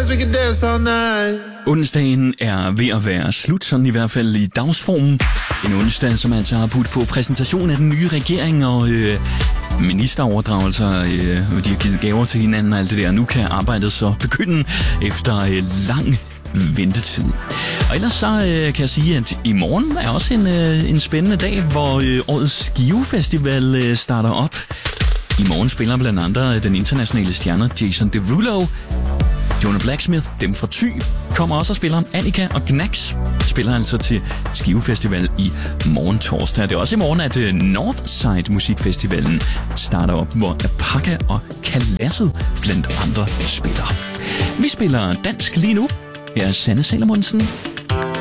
dance, we can dance all night. Onsdagen er ved at være slut, sådan i hvert fald i dagsformen. En onsdag, som altså har budt på præsentation af den nye regering og ministeroverdragelser, og de har givet gaver til hinanden og alt det der. Nu kan arbejdet så begynde efter lang ventetid. Og ellers så kan jeg sige, at i morgen er også en spændende dag, hvor årets Skive Festival starter op. I morgen spiller blandt andet den internationale stjerne Jason Derulo. Jonah Blacksmith, dem fra Thy, kommer også og spiller. Annika og Gnax spiller altså til Skive Festival i morgen torsdag. Det er også i morgen, at Northside Musikfestivalen starter op, hvor Apaka og Kalasset blandt andre spiller. Vi spiller dansk lige nu. Her er Sanne Salomonsen.